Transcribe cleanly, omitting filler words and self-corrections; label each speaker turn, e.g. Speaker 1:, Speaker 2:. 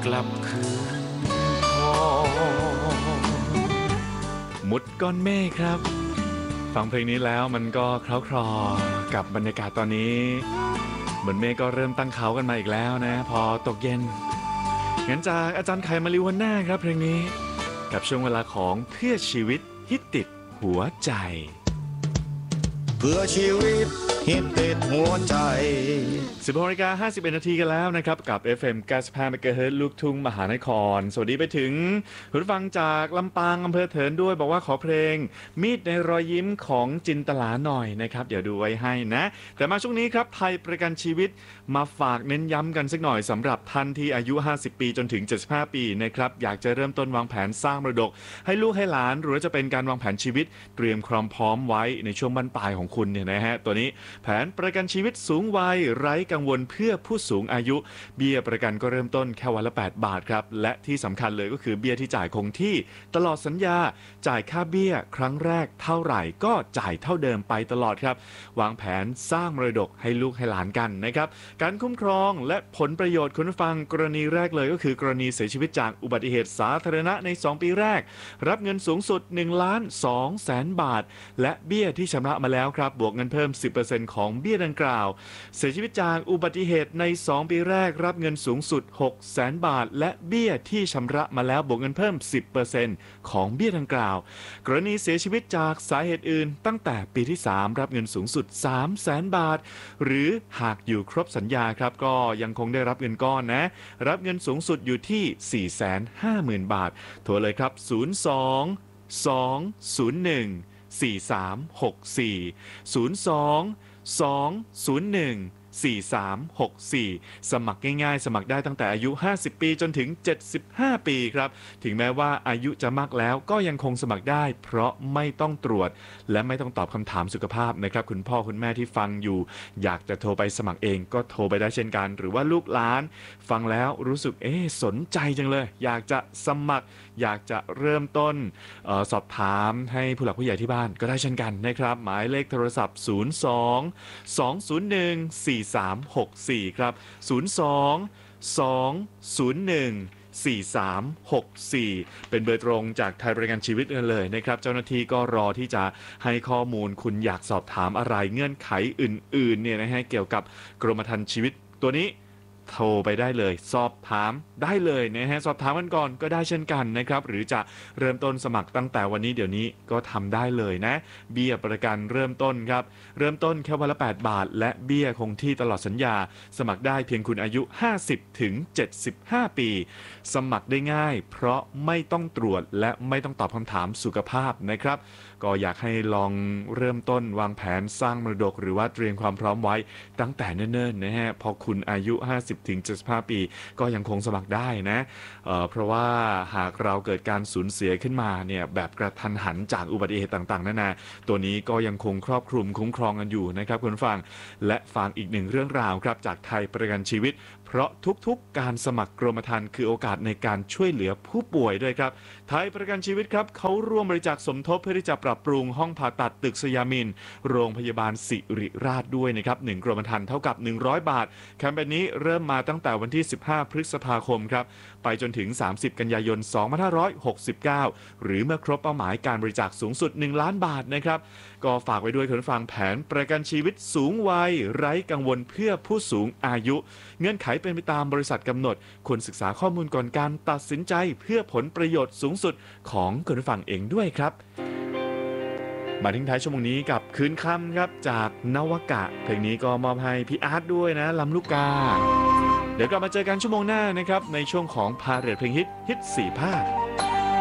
Speaker 1: กลับคืนคอนมุดก้อนเมฆครับฟังเพลงนี้แล้วมันก็เคล้าคลอกับบรรยากาศตอนนี้เหมือนเมฆก็เริ่มตั้งเขากันมาอีกแล้วนะพอตกเย็นงั้นจากอาจารย์ไข่มาริวันน่าครับเพลงนี้กับช่วงเวลาของเพื่อชีวิตฮิตติดหัวใจ
Speaker 2: เพื่อชีวิตฮิตติดหัวใจ
Speaker 1: 16:51 นาทีกันแล้วนะครับกับ FM 95 MHz ลูกทุ่งมหานครสวัสดีไปถึงผู้ฟังจากลำปางอำเภอเถินด้วยบอกว่าขอเพลงมีดในรอยยิ้มของจินตลาหน่อยนะครับเดี๋ยวดูไว้ให้นะแต่มาช่วงนี้ครับไทยประกันชีวิตมาฝากเน้นย้ำกันสักหน่อยสำหรับท่านที่อายุ50ปีจนถึง75ปีนะครับอยากจะเริ่มต้นวางแผนสร้างมรดกให้ลูกให้หลานหรือจะเป็นการวางแผนชีวิตเตรียมความพร้อมไว้ในช่วงบั้นปลายของคุณเนี่ยนะฮะตัวนี้แผนประกันชีวิตสูงวัยไร้กังวลเพื่อผู้สูงอายุเบี้ยประกันก็เริ่มต้นแค่วันละ8 บาทครับและที่สำคัญเลยก็คือเบี้ยที่จ่ายคงที่ตลอดสัญญาจ่ายค่าเบี้ยครั้งแรกเท่าไหร่ก็จ่ายเท่าเดิมไปตลอดครับวางแผนสร้างมรดกให้ลูกให้หลานกันนะครับการคุ้มครองและผลประโยชน์คุณผู้ฟังกรณีแรกเลยก็คือกรณีเสียชีวิตจากอุบัติเหตุสาธารณะใน2 ปีแรกรับเงินสูงสุด1,200,000 บาทและเบี้ยที่ชำระมาแล้วครับบวกเงินเพิ่ม 10% ของเบี้ยดังกล่าวเสียชีวิตจากอุบัติเหตุใน2 ปีแรกรับเงินสูงสุด 600,000 บาทและเบี้ยที่ชำระมาแล้วบวกเงินเพิ่ม 10% ของเบี้ยดังกล่าวกรณีเสียชีวิตจากสาเหตุอื่นตั้งแต่ปีที่3รับเงินสูงสุด 300,000 บาทหรือหากอยู่ครบสัญญาครับก็ยังคงได้รับเงินก้อนนะรับเงินสูงสุดอยู่ที่ 450,000 บาทโทรเลยครับ02 201 4364 02 201 4364สมัครง่ายๆสมัครได้ตั้งแต่อายุ50ปีจนถึง75ปีครับถึงแม้ว่าอายุจะมากแล้วก็ยังคงสมัครได้เพราะไม่ต้องตรวจและไม่ต้องตอบคำถามสุขภาพนะครับคุณพ่อคุณแม่ที่ฟังอยู่อยากจะโทรไปสมัครเองก็โทรไปได้เช่นกันหรือว่าลูกหลานฟังแล้วรู้สึกสนใจจังเลยอยากจะสมัครอยากจะเริ่มต้นสอบถามให้ผู้หลักผู้ใหญ่ที่บ้านก็ได้เช่นกันนะครับหมายเลขโทรศัพท์02 201 4364ครับ02 201 4364เป็นเบอร์ตรงจากไทยประกันชีวิตกันเลยนะครับเจ้าหน้าที่ก็รอที่จะให้ข้อมูลคุณอยากสอบถามอะไรเงื่อนไขอื่นๆเนี่ยนะฮะเกี่ยวกับกรมธรรม์ชีวิตตัวนี้โทรไปได้เลยสอบถามได้เลยนะฮะสอบถามกันก่อนก็ได้เช่นกันนะครับหรือจะเริ่มต้นสมัครตั้งแต่วันนี้เดี๋ยวนี้ก็ทำได้เลยนะเบี้ยประกันเริ่มต้นครับเริ่มต้นแค่วันละ8 บาทและเบี้ยคงที่ตลอดสัญญาสมัครได้เพียงคุณอายุ50ถึง75ปีสมัครได้ง่ายเพราะไม่ต้องตรวจและไม่ต้องตอบคำถามสุขภาพนะครับก็อยากให้ลองเริ่มต้นวางแผนสร้างมรดกหรือว่าเตรียมความพร้อมไว้ตั้งแต่เนิ่นๆนะฮะพอคุณอายุ50ถึง75ปีก็ยังคงสมัครได้นะเพราะว่าหากเราเกิดการสูญเสียขึ้นมาเนี่ยแบบกระทันหันจากอุบัติเหตุต่างๆนานาตัวนี้ก็ยังคงครอบคลุมคุ้มครองกันอยู่นะครับคุณฟังและฟังอีกหนึ่งเรื่องราวครับจากไทยประกันชีวิตเพราะทุกๆการสมัครกรมธรรม์คือโอกาสในการช่วยเหลือผู้ป่วยด้วยครับไทยประกันชีวิตครับเขาร่วมบริจาคสมทบเพื่อที่จะปรับปรุงห้องผ่าตัดตึกสยามินโรงพยาบาลศิริราชด้วยนะครับ1กรมธรรม์เท่ากับ100 บาทแคมเปญนี้เริ่มมาตั้งแต่วันที่15พฤษภาคมครับไปจนถึง30กันยายน2569หรือเมื่อครบเป้าหมายการบริจาคสูงสุด1 ล้านบาทนะครับก็ฝากไว้ด้วยคุณฟังแผนประกันชีวิตสูงวัยไร้กังวลเพื่อผู้สูงอายุเงื่อนไขเป็นไปตามบริษัทกำหนดควรศึกษาข้อมูลก่อนการตัดสินใจเพื่อผลประโยชน์สูงสุดของคุณฟังเองด้วยครับมาทิ้งท้ายชั่วโมงนี้กับคืนค่ำครับจากนวกะเพลงนี้ก็มอบให้พี่อาร์ตด้วยนะลำลูกกาเดี๋ยวกลับมาเจอกันชั่วโมงหน้านะครับในช่วงของพาเรทเพลงฮิต4 ภาค